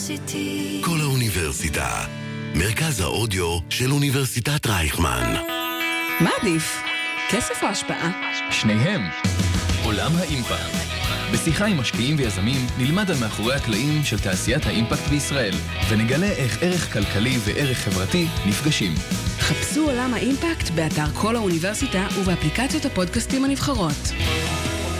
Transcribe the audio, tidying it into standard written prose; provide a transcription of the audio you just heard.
University. כל האוניברסיטה, מרכז האודיו של אוניברסיטת רייכמן. מה עדיף? כסף או השפעה? שניהם. עולם האימפקט. בשיחה עם משקיעים ויזמים נלמד על מאחורי הקלעים של תעשיית האימפקט בישראל, ונגלה איך ערך כלכלי וערך חברתי נפגשים. חפשו עולם האימפקט באתר כל האוניברסיטה ובאפליקציות הפודקאסטים הנבחרות.